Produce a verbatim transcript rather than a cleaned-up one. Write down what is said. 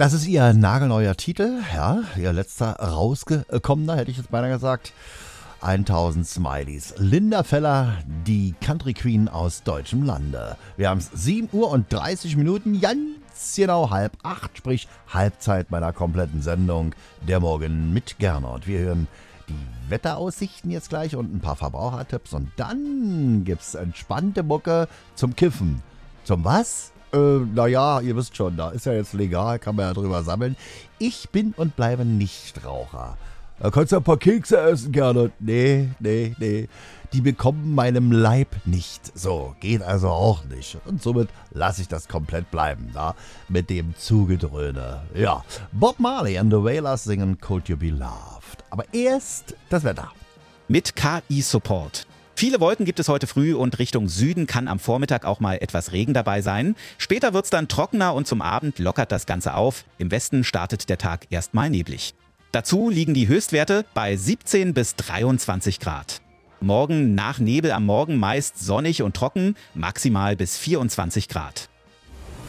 Das ist ihr nagelneuer Titel, ja, ihr letzter rausgekommener, hätte ich jetzt beinahe gesagt. tausend Smileys. Linda Feller, die Country Queen aus deutschem Lande. Wir haben es sieben Uhr und dreißig Minuten, ganz genau halb acht, sprich Halbzeit meiner kompletten Sendung Der Morgen mit Gernot. Wir hören die Wetteraussichten jetzt gleich und ein paar Verbrauchertipps und dann gibt's entspannte Mucke zum Kiffen. Zum was? Äh, naja, ihr wisst schon, da ist ja jetzt legal, kann man ja drüber sammeln. Ich bin und bleibe Nichtraucher. Da kannst du ein paar Kekse essen, Gernot. Nee, nee, nee. Die bekommen meinem Leib nicht. So, geht also auch nicht. Und somit lasse ich das komplett bleiben, da mit dem Zugedröhne. Ja, Bob Marley and the Wailers singen Could You Be Loved. Aber erst das Wetter. Mit K I-Support. Viele Wolken gibt es heute früh und Richtung Süden kann am Vormittag auch mal etwas Regen dabei sein. Später wird es dann trockener und zum Abend lockert das Ganze auf. Im Westen startet der Tag erstmal neblig. Dazu liegen die Höchstwerte bei siebzehn bis dreiundzwanzig Grad. Morgen nach Nebel am Morgen meist sonnig und trocken, maximal bis vierundzwanzig Grad.